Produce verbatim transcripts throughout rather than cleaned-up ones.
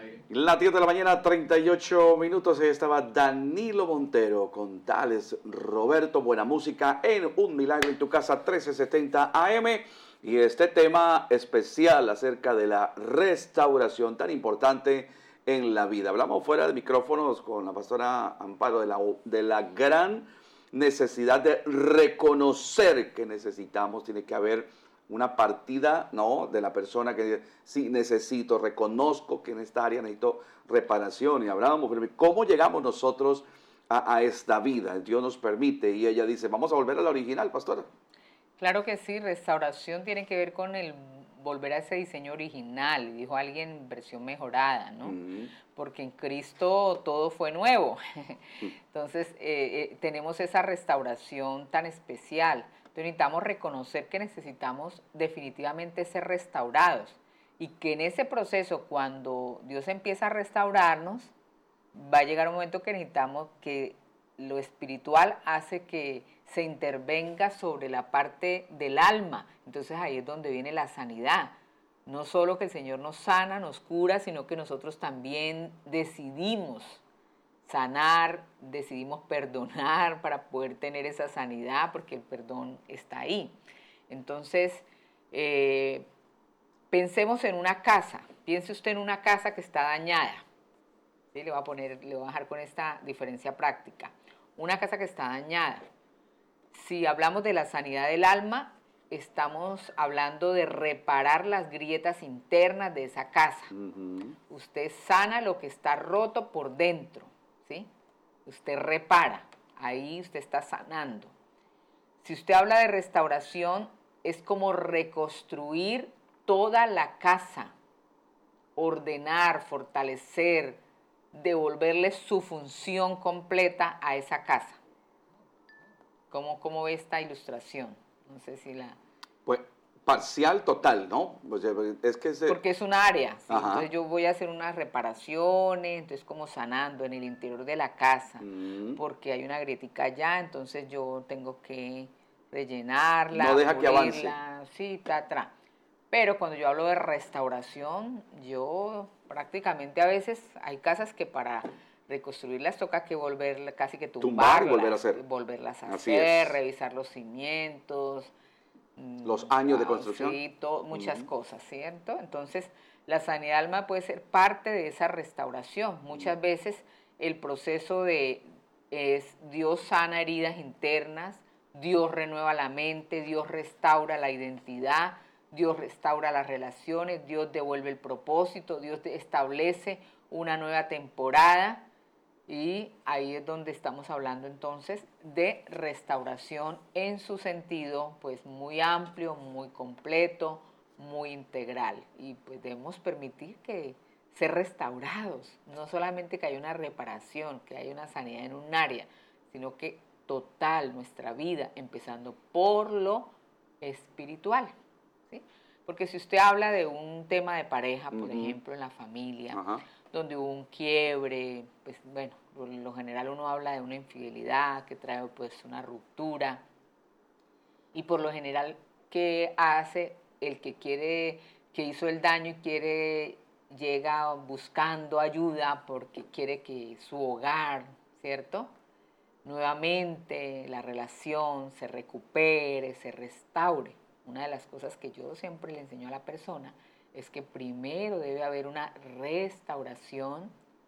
Las diez de la mañana, treinta y ocho minutos, ahí estaba Danilo Montero con Tales Roberto, buena música en Un Milagro en tu Casa, trece setenta A M, y este tema especial acerca de la restauración tan importante en la vida. Hablamos fuera de micrófonos con la pastora Amparo de la, de la gran necesidad de reconocer que necesitamos, tiene que haber una partida, ¿no?, de la persona que dice, sí, necesito, reconozco que en esta área necesito reparación. Y hablábamos, ¿cómo llegamos nosotros a, a esta vida? Dios nos permite, y ella dice, vamos a volver a la original, pastora. Claro que sí, restauración tiene que ver con el volver a ese diseño original, dijo alguien en versión mejorada, ¿no? Uh-huh. Porque en Cristo todo fue nuevo. Entonces, eh, eh, tenemos esa restauración tan especial. Entonces, necesitamos reconocer que necesitamos definitivamente ser restaurados y que en ese proceso, cuando Dios empieza a restaurarnos, va a llegar un momento que necesitamos que lo espiritual hace que se intervenga sobre la parte del alma. Entonces ahí es donde viene la sanidad. No solo que el Señor nos sana, nos cura, sino que nosotros también decidimos sanar, decidimos perdonar para poder tener esa sanidad, porque el perdón está ahí. Entonces, eh, pensemos en una casa. Piense usted en una casa que está dañada. ¿Sí? Le voy a poner, le voy a dejar con esta diferencia práctica. Una casa que está dañada. Si hablamos de la sanidad del alma, estamos hablando de reparar las grietas internas de esa casa. Uh-huh. Usted sana lo que está roto por dentro, ¿sí? Usted repara, ahí usted está sanando. Si usted habla de restauración, es como reconstruir toda la casa, ordenar, fortalecer, devolverle su función completa a esa casa. ¿Cómo, cómo ve esta ilustración? No sé si la... Pues parcial, total, ¿no? Pues es que se... Porque es un área, ¿sí? Entonces yo voy a hacer unas reparaciones, entonces como sanando en el interior de la casa, mm. porque hay una grietica allá, entonces yo tengo que rellenarla, no deja cubrirla, que avance. Sí, ta, tra. Pero cuando yo hablo de restauración, yo prácticamente a veces hay casas que para reconstruirlas toca que volver casi que tumbarlas, tumbar y volver a hacer. Volverlas a Así hacer, es. Revisar los cimientos. Los años de construcción. Sí, to, muchas uh-huh. cosas, ¿cierto? Entonces, la sanidad del alma puede ser parte de esa restauración. Muchas uh-huh. veces el proceso de es Dios sana heridas internas, Dios renueva la mente, Dios restaura la identidad, Dios restaura las relaciones, Dios devuelve el propósito, Dios establece una nueva temporada. Y ahí es donde estamos hablando entonces de restauración en su sentido pues muy amplio, muy completo, muy integral. Y pues debemos permitir que ser restaurados, no solamente que haya una reparación, que haya una sanidad en un área, sino que total nuestra vida, empezando por lo espiritual, ¿sí? Porque si usted habla de un tema de pareja, por uh-huh. ejemplo, en la familia, uh-huh. donde hubo un quiebre, pues bueno, por lo general uno habla de una infidelidad que trae pues una ruptura, y por lo general, ¿qué hace el que quiere, que hizo el daño y quiere, llega buscando ayuda porque quiere que su hogar, ¿cierto?, nuevamente la relación se recupere, se restaure? Una de las cosas que yo siempre le enseño a la persona es que primero debe haber una restauración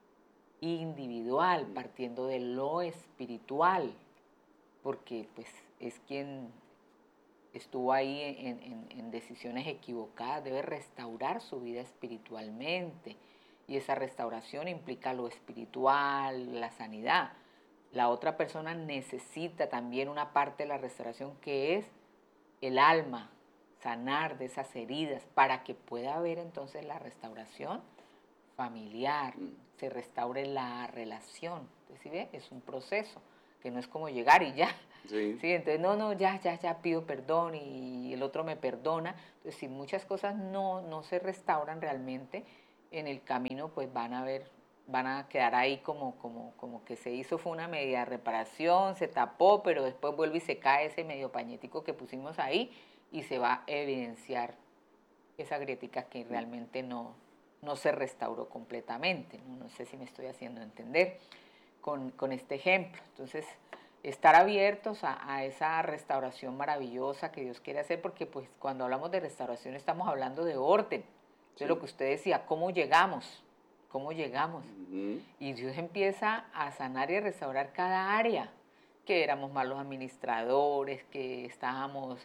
individual, partiendo de lo espiritual, porque pues es quien estuvo ahí en, en, en decisiones equivocadas, debe restaurar su vida espiritualmente, y esa restauración implica lo espiritual, la sanidad. La otra persona necesita también una parte de la restauración que es el alma, sanar de esas heridas para que pueda haber entonces la restauración familiar, se restaure la relación. Entonces, ¿sí ve? Es un proceso que no es como llegar y ya. Sí. ¿Sí? Entonces, no, no, ya, ya, ya pido perdón y el otro me perdona. Entonces, si muchas cosas no, no se restauran realmente, en el camino pues van a haber, van a quedar ahí como, como, como que se hizo fue una media reparación, se tapó, pero después vuelve y se cae ese medio pañetico que pusimos ahí y se va a evidenciar esa grietica que realmente no, no se restauró completamente, ¿no? No sé si me estoy haciendo entender con, con este ejemplo. Entonces, estar abiertos a, a esa restauración maravillosa que Dios quiere hacer, porque pues cuando hablamos de restauración estamos hablando de orden. Entonces, sí. Lo que usted decía, ¿cómo llegamos? ¿Cómo llegamos? Uh-huh. Y Dios empieza a sanar y a restaurar cada área, que éramos malos administradores, que estábamos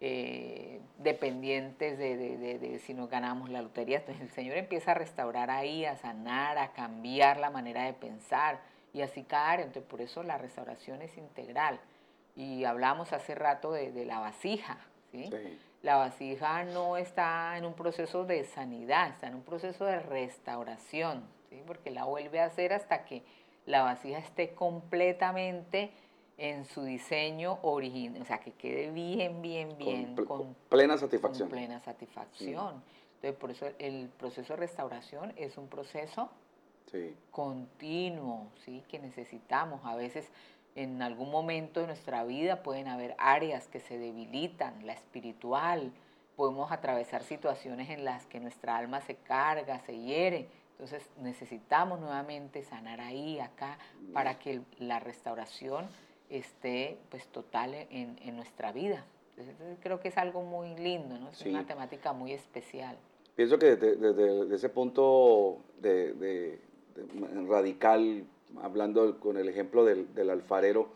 eh, dependientes de, de, de, de si nos ganábamos la lotería. Entonces el Señor empieza a restaurar ahí, a sanar, a cambiar la manera de pensar, y así cada área. Entonces por eso la restauración es integral. Y hablamos hace rato de, de la vasija, ¿sí? Sí. La vasija no está en un proceso de sanidad, está en un proceso de restauración, ¿sí? Porque la vuelve a hacer hasta que la vasija esté completamente en su diseño original, o sea, que quede bien, bien, bien. Con, con plena satisfacción. Con plena satisfacción. Sí. Entonces, por eso el proceso de restauración es un proceso sí. continuo, ¿sí? Que necesitamos. A veces, en algún momento de nuestra vida pueden haber áreas que se debilitan, la espiritual, podemos atravesar situaciones en las que nuestra alma se carga, se hiere. Entonces, necesitamos nuevamente sanar ahí, acá, para que la restauración esté pues total en, en nuestra vida. Entonces, creo que es algo muy lindo, ¿no? Es sí. una temática muy especial. Pienso que desde, desde, desde ese punto de, de, de radical, hablando con el ejemplo del, del alfarero,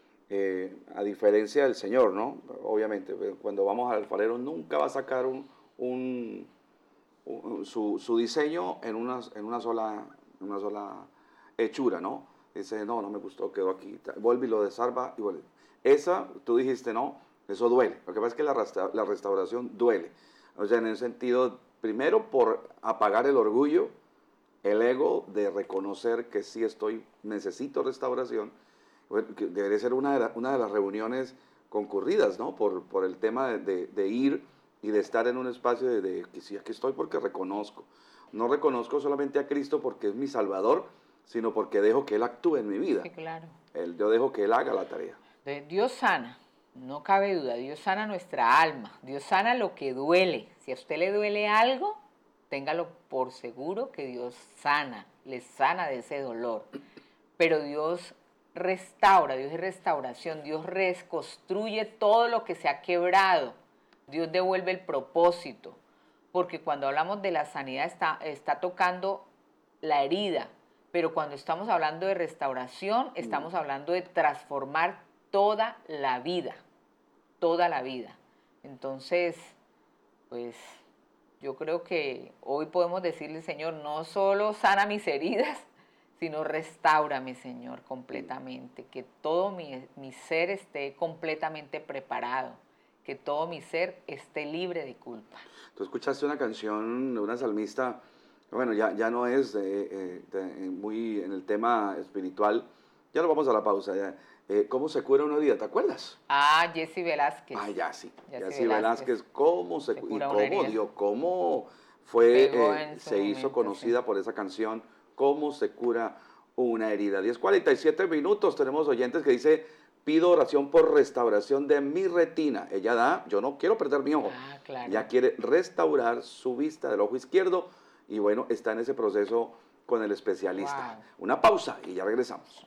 eh, a diferencia del Señor, ¿no? Obviamente, cuando vamos al alfarero nunca va a sacar un, un, un, su, su diseño en una, en una sola, en una sola hechura, ¿no? Dice, no, no me gustó, quedó aquí. Vuelve y lo desarma y vuelve. Esa, tú dijiste, no, eso duele. Lo que pasa es que la, resta la restauración duele. O sea, en el sentido, primero por apagar el orgullo, el ego de reconocer que sí estoy, necesito restauración. Bueno, que debería ser una de, la, una de las reuniones concurridas, ¿no? Por, por el tema de, de, de ir y de estar en un espacio de, de que sí, aquí estoy porque reconozco. No reconozco solamente a Cristo porque es mi Salvador, sino porque dejo que Él actúe en mi vida. Sí, claro. Él, yo dejo que Él haga la tarea. Dios sana, no cabe duda. Dios sana nuestra alma. Dios sana lo que duele. Si a usted le duele algo, téngalo por seguro que Dios sana, le sana de ese dolor. Pero Dios restaura, Dios es restauración. Dios reconstruye todo lo que se ha quebrado. Dios devuelve el propósito. Porque cuando hablamos de la sanidad está, está tocando la herida. Pero cuando estamos hablando de restauración, estamos hablando de transformar toda la vida, toda la vida. Entonces, pues yo creo que hoy podemos decirle, Señor, no solo sana mis heridas, sino restáurame, Señor, completamente. Que todo mi, mi ser esté completamente preparado, que todo mi ser esté libre de culpa. Tú escuchaste una canción de una salmista. Bueno, ya, ya no es eh, eh, de, muy en el tema espiritual. Ya lo vamos a la pausa. Ya. Eh, ¿Cómo se cura una herida? ¿Te acuerdas? Ah, Jessy Velázquez. Ah, ya sí. Jessy Velázquez. ¿Cómo se, se cura? ¿Y cómo dio? ¿Cómo fue, eh, se momento, hizo conocida sí. por esa canción? ¿Cómo se cura una herida? diez cuarenta y siete minutos. Tenemos oyentes que dice, pido oración por restauración de mi retina. Ella da, yo no quiero perder mi ojo. Ah, claro. Ella quiere restaurar su vista del ojo izquierdo. Y bueno, está en ese proceso con el especialista. Wow. Una pausa y ya regresamos.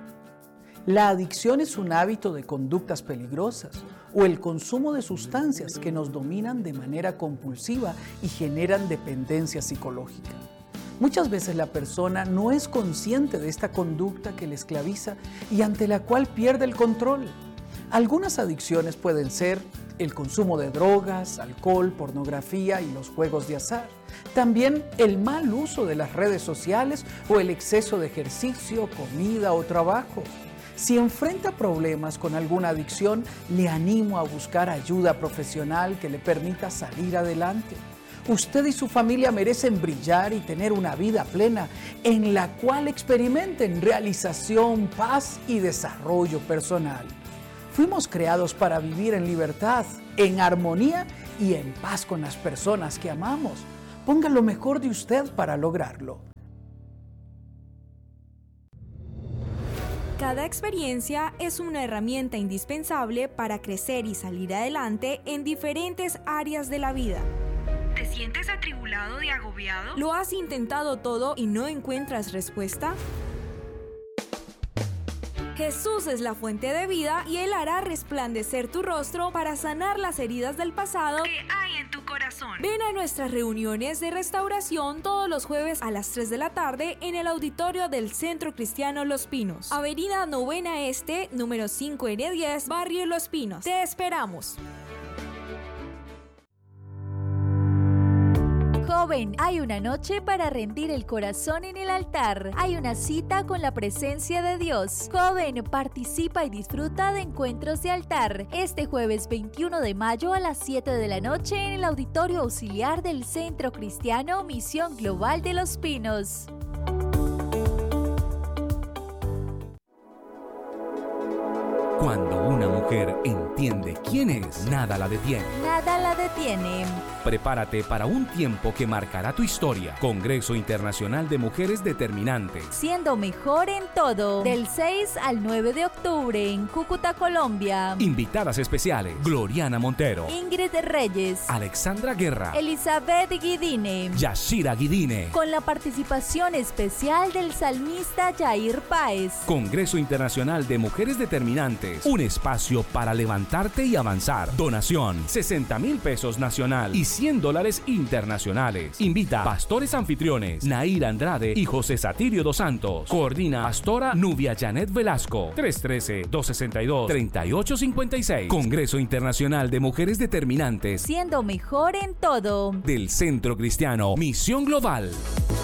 La adicción es un hábito de conductas peligrosas o el consumo de sustancias que nos dominan de manera compulsiva y generan dependencia psicológica. Muchas veces la persona no es consciente de esta conducta que le esclaviza y ante la cual pierde el control. Algunas adicciones pueden ser el consumo de drogas, alcohol, pornografía y los juegos de azar. También el mal uso de las redes sociales o el exceso de ejercicio, comida o trabajo. Si enfrenta problemas con alguna adicción, le animo a buscar ayuda profesional que le permita salir adelante. Usted y su familia merecen brillar y tener una vida plena en la cual experimenten realización, paz y desarrollo personal. Fuimos creados para vivir en libertad, en armonía y en paz con las personas que amamos. Ponga lo mejor de usted para lograrlo. Cada experiencia es una herramienta indispensable para crecer y salir adelante en diferentes áreas de la vida. Te sientes atribulado y agobiado? ¿Lo has intentado todo y no encuentras respuesta? Jesús es la fuente de vida y Él hará resplandecer tu rostro para sanar las heridas del pasado que hay en tu corazón. Ven a nuestras reuniones de restauración todos los jueves a las tres de la tarde en el auditorio del Centro Cristiano Los Pinos. Avenida Novena Este, número cinco N diez, Barrio Los Pinos. Te esperamos. Joven, hay una noche para rendir el corazón en el altar. Hay una cita con la presencia de Dios. Joven, participa y disfruta de encuentros de altar. Este jueves veintiuno de mayo a las siete de la noche en el auditorio auxiliar del Centro Cristiano Misión Global de Los Pinos. Cuando una mujer entiende quién es, nada la detiene. Nada la detiene. Prepárate para un tiempo que marcará tu historia. Congreso Internacional de Mujeres Determinantes. Siendo mejor en todo. Del seis al nueve de octubre en Cúcuta, Colombia. Invitadas especiales: Gloriana Montero, Ingrid Reyes, Alexandra Guerra, Elizabeth Guidine, Yashira Guidine. Con la participación especial del salmista Yair Páez. Congreso Internacional de Mujeres Determinantes. Un espacio para levantarte y avanzar. Donación: sesenta mil pesos nacional y cien dólares internacionales. Invita pastores anfitriones Nair Andrade y José Satirio dos Santos. Coordina Pastora Nubia Janet Velasco. tres uno tres, dos seis dos, tres ocho cinco seis. Congreso Internacional de Mujeres Determinantes. Siendo mejor en todo. Del Centro Cristiano Misión Global.